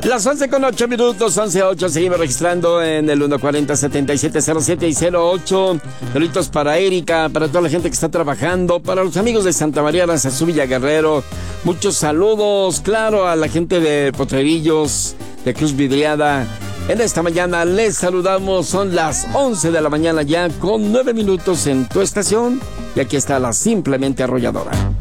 Las 11:08, 11:08, seguimos registrando en el 140-7707 y 08. Saluditos para Erika, para toda la gente que está trabajando, para los amigos de Santa María Aranzazú, Villaguerrero. Muchos saludos, claro, a la gente de Potrerillos, de Cruz Vidriada. En esta mañana les saludamos, son las 11 de la mañana ya, con 9 minutos en tu estación. Y aquí está la Simplemente Arrolladora.